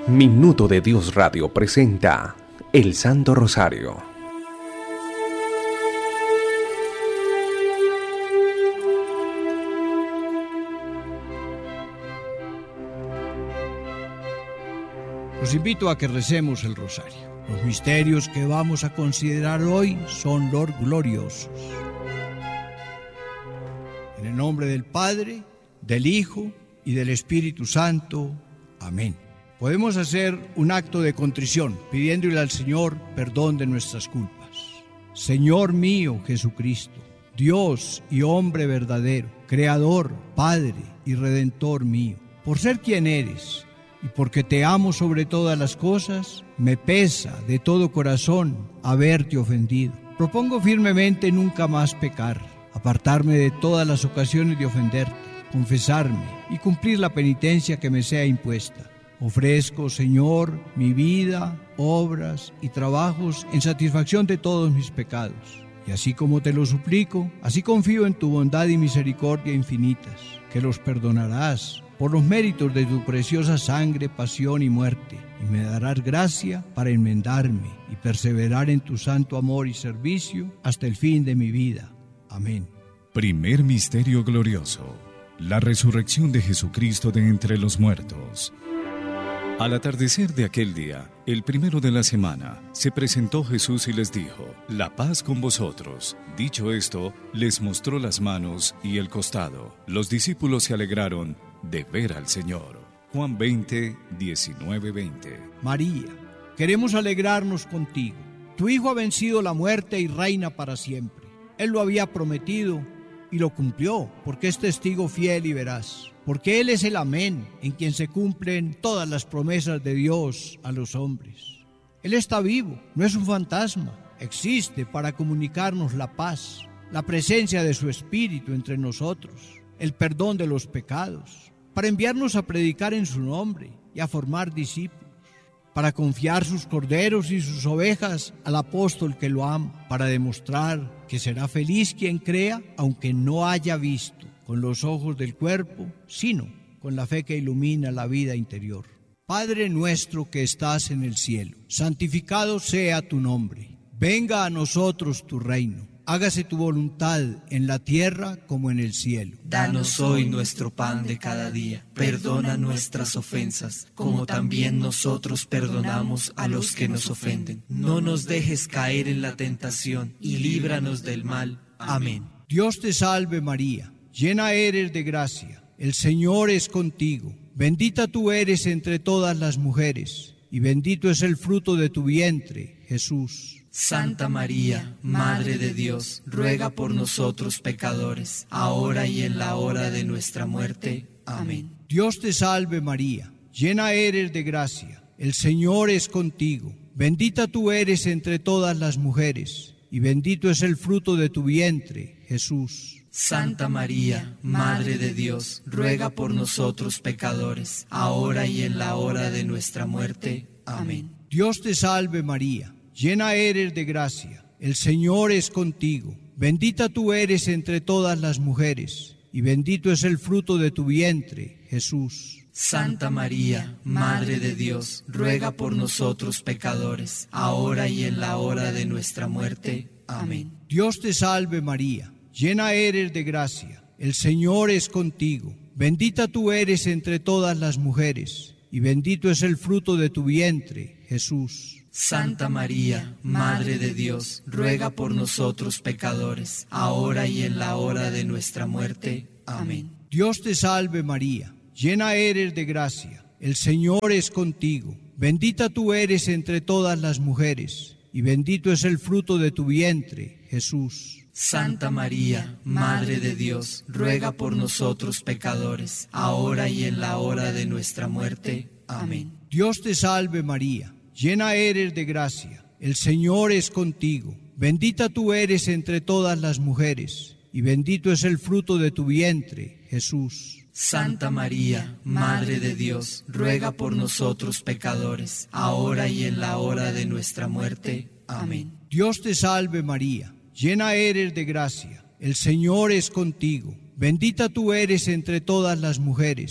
Minuto de Dios Radio presenta el Santo Rosario. Los invito a que recemos el rosario. Los misterios que vamos a considerar hoy son los gloriosos. En el nombre del Padre, del Hijo y del Espíritu Santo. Amén. Podemos hacer un acto de contrición pidiéndole al Señor perdón de nuestras culpas. Señor mío Jesucristo, Dios y hombre verdadero, Creador, Padre y Redentor mío, por ser quien eres y porque te amo sobre todas las cosas, me pesa de todo corazón haberte ofendido. Propongo firmemente nunca más pecar, apartarme de todas las ocasiones de ofenderte, confesarme y cumplir la penitencia que me sea impuesta. Ofrezco, Señor, mi vida, obras y trabajos en satisfacción de todos mis pecados. Y así como te lo suplico, así confío en tu bondad y misericordia infinitas, que los perdonarás por los méritos de tu preciosa sangre, pasión y muerte, y me darás gracia para enmendarme y perseverar en tu santo amor y servicio hasta el fin de mi vida. Amén. Primer misterio glorioso: la resurrección de Jesucristo de entre los muertos. Al atardecer de aquel día, el primero de la semana, se presentó Jesús y les dijo: «La paz con vosotros». Dicho esto, les mostró las manos y el costado. Los discípulos se alegraron de ver al Señor. Juan 20, 19-20. María, queremos alegrarnos contigo. Tu Hijo ha vencido la muerte y reina para siempre. Él lo había prometido y lo cumplió, porque es testigo fiel y veraz. Porque Él es el Amén, en quien se cumplen todas las promesas de Dios a los hombres. Él está vivo, no es un fantasma, existe para comunicarnos la paz, la presencia de su Espíritu entre nosotros, el perdón de los pecados, para enviarnos a predicar en su nombre y a formar discípulos, para confiar sus corderos y sus ovejas al apóstol que lo ama, para demostrar que será feliz quien crea, aunque no haya visto con los ojos del cuerpo, sino con la fe que ilumina la vida interior. Padre nuestro que estás en el cielo, santificado sea tu nombre. Venga a nosotros tu reino. Hágase tu voluntad en la tierra como en el cielo. Danos hoy nuestro pan de cada día. Perdona nuestras ofensas, como también nosotros perdonamos a los que nos ofenden. No nos dejes caer en la tentación y líbranos del mal. Amén. Dios te salve María, llena eres de gracia, el Señor es contigo. Bendita tú eres entre todas las mujeres, y bendito es el fruto de tu vientre, Jesús. Santa María, Madre de Dios, ruega por nosotros pecadores, ahora y en la hora de nuestra muerte. Amén. Dios te salve María, llena eres de gracia, el Señor es contigo. Bendita tú eres entre todas las mujeres, y bendito es el fruto de tu vientre, Jesús. Santa María, Madre de Dios, ruega por nosotros pecadores, ahora y en la hora de nuestra muerte. Amén. Dios te salve María, llena eres de gracia, el Señor es contigo. Bendita tú eres entre todas las mujeres, y bendito es el fruto de tu vientre, Jesús. Santa María, Madre de Dios, ruega por nosotros pecadores, ahora y en la hora de nuestra muerte. Amén. Dios te salve María, llena eres de gracia, el Señor es contigo. Bendita tú eres entre todas las mujeres, y bendito es el fruto de tu vientre, Jesús. Santa María, Madre de Dios, ruega por nosotros pecadores, ahora y en la hora de nuestra muerte. Amén. Dios te salve María, llena eres de gracia, el Señor es contigo. Bendita tú eres entre todas las mujeres, y bendito es el fruto de tu vientre, Jesús. Santa María, Madre de Dios, ruega por nosotros pecadores, ahora y en la hora de nuestra muerte. Amén. Dios te salve María, llena eres de gracia, el Señor es contigo. Bendita tú eres entre todas las mujeres, y bendito es el fruto de tu vientre, Jesús. Santa María, Madre de Dios, ruega por nosotros pecadores, ahora y en la hora de nuestra muerte. Amén. Dios te salve María, llena eres de gracia, el Señor es contigo. Bendita tú eres entre todas las mujeres,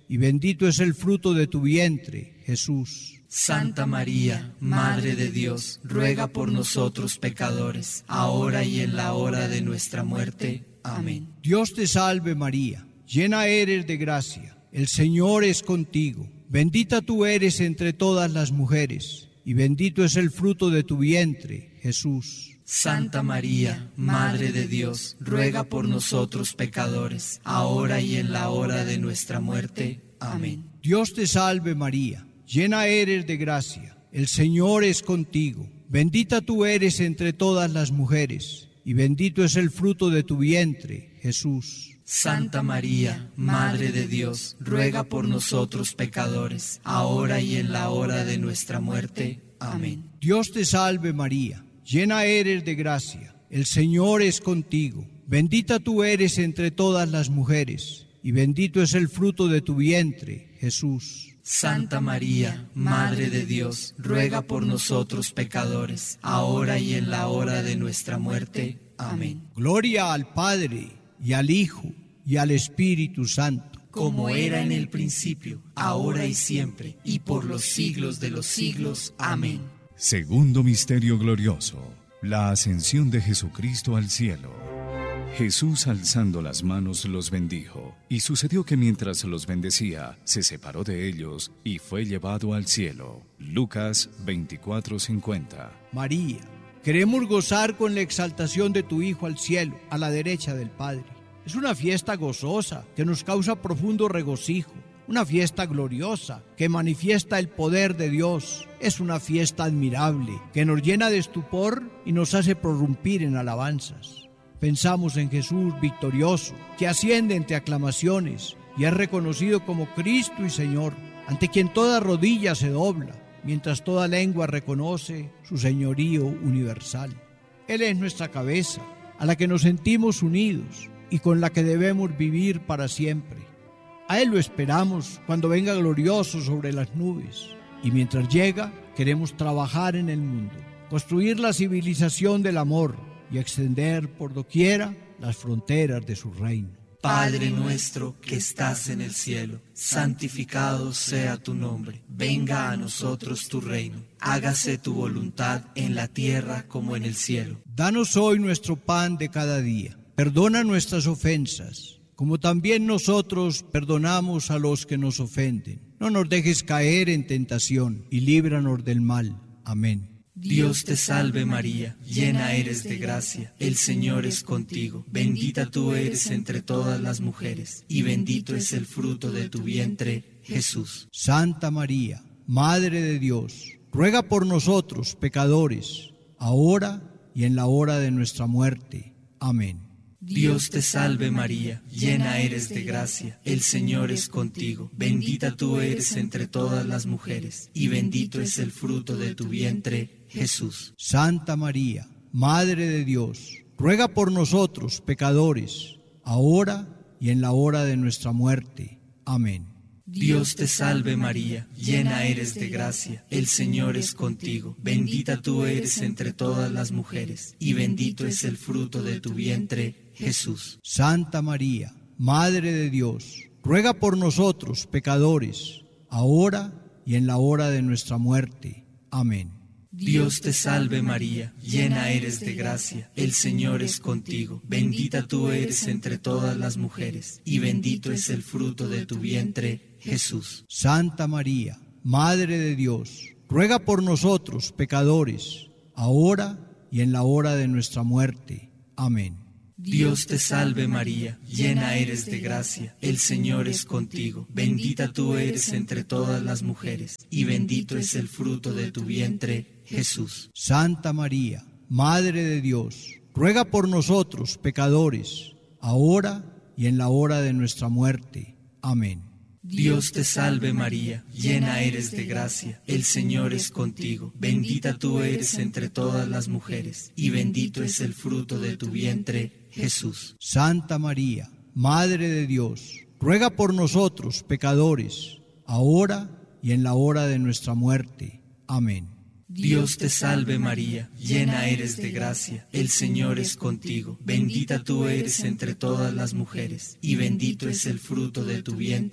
y bendito es el fruto de tu vientre, Jesús. Santa María, Madre de Dios, ruega por nosotros pecadores, ahora y en la hora de nuestra muerte. Amén. Dios te salve María, llena eres de gracia, el Señor es contigo. Bendita tú eres entre todas las mujeres, y bendito es el fruto de tu vientre, Jesús. Santa María, Madre de Dios, ruega por nosotros pecadores, ahora y en la hora de nuestra muerte. Amén. Dios te salve María, llena eres de gracia, el Señor es contigo. Bendita tú eres entre todas las mujeres, y bendito es el fruto de tu vientre, Jesús. Santa María, Madre de Dios, ruega por nosotros pecadores, ahora y en la hora de nuestra muerte. Amén. Dios te salve María, llena eres de gracia, el Señor es contigo. Bendita tú eres entre todas las mujeres, y bendito es el fruto de tu vientre, Jesús. Santa María, Madre de Dios, ruega por nosotros pecadores, ahora y en la hora de nuestra muerte. Amén. Gloria al Padre, y al Hijo, y al Espíritu Santo. Como era en el principio, ahora y siempre, y por los siglos de los siglos. Amén. Segundo misterio glorioso, la ascensión de Jesucristo al cielo. Jesús, alzando las manos, los bendijo, y sucedió que mientras los bendecía, se separó de ellos y fue llevado al cielo. Lucas 24:50. María, queremos gozar con la exaltación de tu Hijo al cielo, a la derecha del Padre. Es una fiesta gozosa que nos causa profundo regocijo, una fiesta gloriosa que manifiesta el poder de Dios. Es una fiesta admirable que nos llena de estupor y nos hace prorrumpir en alabanzas. Pensamos en Jesús victorioso, que asciende entre aclamaciones y es reconocido como Cristo y Señor, ante quien toda rodilla se dobla, mientras toda lengua reconoce su señorío universal. Él es nuestra cabeza, a la que nos sentimos unidos y con la que debemos vivir para siempre. A Él lo esperamos cuando venga glorioso sobre las nubes, y mientras llega queremos trabajar en el mundo, construir la civilización del amor y extender por doquiera las fronteras de su reino. Padre nuestro que estás en el cielo, santificado sea tu nombre. Venga a nosotros tu reino. Hágase tu voluntad en la tierra como en el cielo. Danos hoy nuestro pan de cada día. Perdona nuestras ofensas, como también nosotros perdonamos a los que nos ofenden. No nos dejes caer en tentación y líbranos del mal. Amén. Dios te salve María, llena eres de gracia, el Señor es contigo. Bendita tú eres entre todas las mujeres, y bendito es el fruto de tu vientre, Jesús. Santa María, Madre de Dios, ruega por nosotros pecadores, ahora y en la hora de nuestra muerte. Amén. Dios te salve María, llena eres de gracia, el Señor es contigo. Bendita tú eres entre todas las mujeres, y bendito es el fruto de tu vientre, Jesús. Santa María, Madre de Dios, ruega por nosotros pecadores, ahora y en la hora de nuestra muerte. Amén. Dios te salve María, llena eres de gracia, el Señor es contigo. Bendita tú eres entre todas las mujeres, y bendito es el fruto de tu vientre, Jesús. Santa María, Madre de Dios, ruega por nosotros pecadores, ahora y en la hora de nuestra muerte. Amén. Dios te salve María, llena eres de gracia, el Señor es contigo. Bendita tú eres entre todas las mujeres, y bendito es el fruto de tu vientre, Jesús. Santa María, Madre de Dios, ruega por nosotros pecadores, ahora y en la hora de nuestra muerte. Amén. Dios te salve María, llena eres de gracia, el Señor es contigo. Bendita tú eres entre todas las mujeres, y bendito es el fruto de tu vientre, Jesús. Santa María, Madre de Dios, ruega por nosotros pecadores, ahora y en la hora de nuestra muerte. Amén. Dios te salve María, llena eres de gracia, el Señor es contigo. Bendita tú eres entre todas las mujeres, y bendito es el fruto de tu vientre, Jesús. Santa María, Madre de Dios, ruega por nosotros pecadores, ahora y en la hora de nuestra muerte. Amén. Dios te salve María, llena eres de gracia, el Señor es contigo. Bendita tú eres entre todas las mujeres, y bendito es el fruto de tu vientre,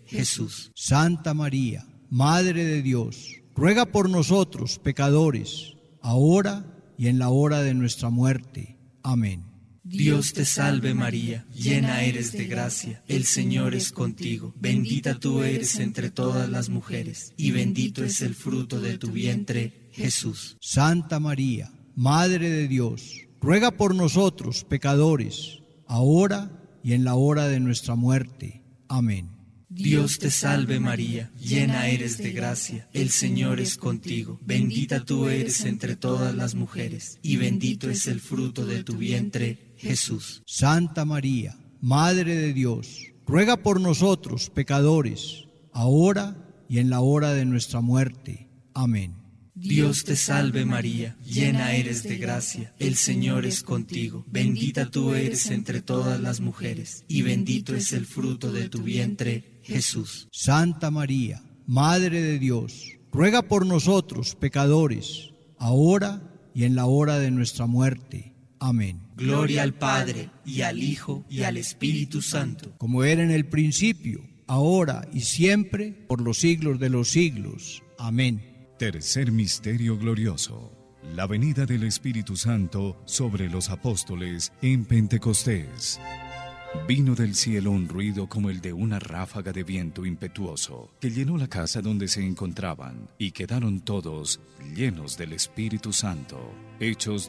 Jesús. Santa María, Madre de Dios, ruega por nosotros pecadores, ahora y en la hora de nuestra muerte. Amén. Dios te salve María, llena eres de gracia, el Señor es contigo, bendita tú eres entre todas las mujeres, y bendito es el fruto de tu vientre, Jesús. Santa María, Madre de Dios, ruega por nosotros pecadores, ahora y en la hora de nuestra muerte. Amén. Dios te salve María, llena eres de gracia, el Señor es contigo, bendita tú eres entre todas las mujeres, y bendito es el fruto de tu vientre, Jesús. Santa María, Madre de Dios, ruega por nosotros pecadores, ahora y en la hora de nuestra muerte. Amén. Dios te salve María, llena eres de gracia, el Señor es contigo, bendita tú eres entre todas las mujeres, y bendito es el fruto de tu vientre, Jesús. Santa María, Madre de Dios, ruega por nosotros pecadores, ahora y en la hora de nuestra muerte. Amén. Gloria al Padre, y al Hijo, y al Espíritu Santo. Como era en el principio, ahora y siempre, por los siglos de los siglos. Amén. Tercer misterio glorioso: la venida del Espíritu Santo sobre los apóstoles en Pentecostés. Vino del cielo un ruido como el de una ráfaga de viento impetuoso, que llenó la casa donde se encontraban, y quedaron todos llenos del Espíritu Santo. Hechos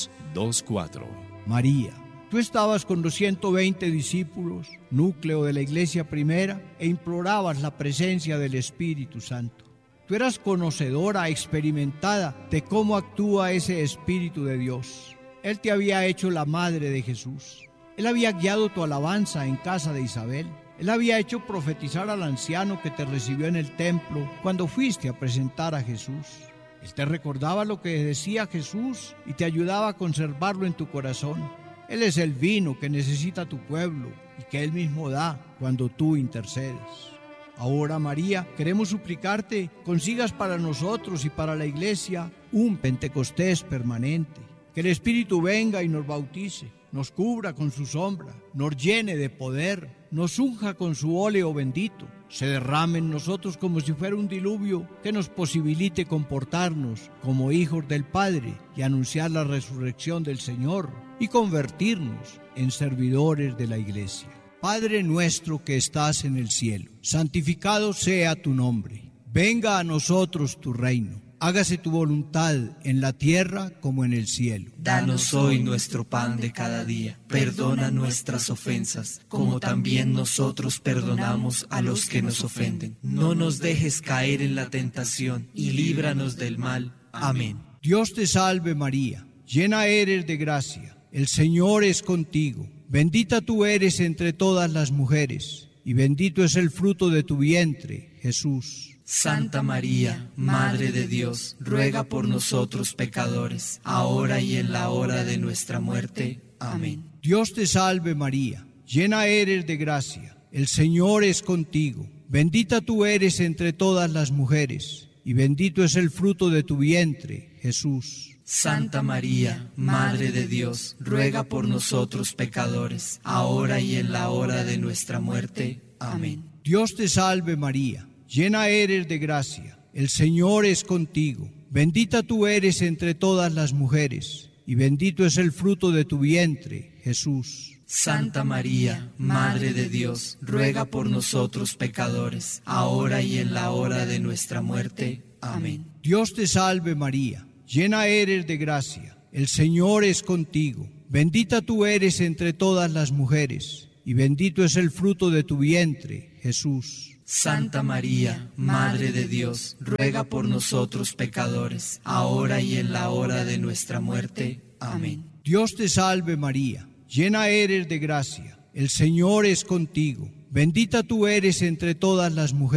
2:4. María, tú estabas con los 120 discípulos, núcleo de la iglesia primera, e implorabas la presencia del Espíritu Santo. Tú eras conocedora, experimentada de cómo actúa ese Espíritu de Dios. Él te había hecho la madre de Jesús. Él había guiado tu alabanza en casa de Isabel. Él había hecho profetizar al anciano que te recibió en el templo cuando fuiste a presentar a Jesús. Él te recordaba lo que decía Jesús y te ayudaba a conservarlo en tu corazón. Él es el vino que necesita tu pueblo y que Él mismo da cuando tú intercedes. Ahora, María, queremos suplicarte, consigas para nosotros y para la iglesia un Pentecostés permanente. Que el Espíritu venga y nos bautice, nos cubra con su sombra, nos llene de poder, nos unja con su óleo bendito, se derrame en nosotros como si fuera un diluvio que nos posibilite comportarnos como hijos del Padre y anunciar la resurrección del Señor y convertirnos en servidores de la iglesia. Padre nuestro que estás en el cielo, santificado sea tu nombre. Venga a nosotros tu reino. Hágase tu voluntad en la tierra como en el cielo. Danos hoy nuestro pan de cada día. Perdona nuestras ofensas, como también nosotros perdonamos a los que nos ofenden. No nos dejes caer en la tentación y líbranos del mal. Amén. Dios te salve María, llena eres de gracia. El Señor es contigo. Bendita tú eres entre todas las mujeres, y bendito es el fruto de tu vientre, Jesús. Santa María, Madre de Dios, ruega por nosotros pecadores, ahora y en la hora de nuestra muerte. Amén. Dios te salve María, llena eres de gracia. El Señor es contigo. Bendita tú eres entre todas las mujeres, y bendito es el fruto de tu vientre, Jesús. Santa María, Madre de Dios, ruega por nosotros pecadores, ahora y en la hora de nuestra muerte. Amén. Dios te salve María, llena eres de gracia. El Señor es contigo. Bendita tú eres entre todas las mujeres, y bendito es el fruto de tu vientre, Jesús. Santa María, Madre de Dios, ruega por nosotros pecadores, ahora y en la hora de nuestra muerte. Amén. Dios te salve María, llena eres de gracia. El Señor es contigo. Bendita tú eres entre todas las mujeres, y bendito es el fruto de tu vientre, Jesús. Santa María, Madre de Dios, ruega por nosotros pecadores, ahora y en la hora de nuestra muerte. Amén. Dios te salve María, llena eres de gracia. El Señor es contigo. Bendita tú eres entre todas las mujeres,